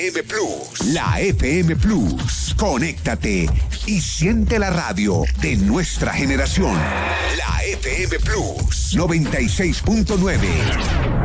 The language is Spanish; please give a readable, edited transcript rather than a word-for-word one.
FM Plus. La FM Plus. Conéctate y siente la radio de nuestra generación. La FM Plus 96.9.